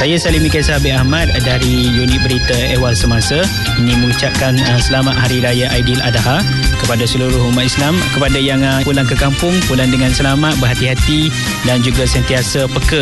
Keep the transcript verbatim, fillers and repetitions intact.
Saya Salim Mikhail Sabit Ahmad dari unit berita Ehwal Semasa. Ini mengucapkan uh, selamat Hari Raya Aidiladha kepada seluruh umat Islam, kepada yang uh, pulang ke kampung, pulang dengan selamat, berhati-hati dan juga sentiasa peka